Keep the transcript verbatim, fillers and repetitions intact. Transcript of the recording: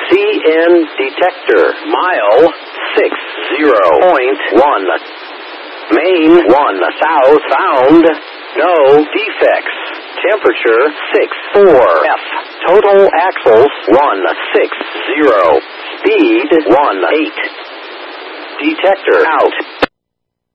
C N detector. Mile sixty point one. Main one south found. No defects. Temperature six four F. Total axles one sixty. Speed one eight. Detector out.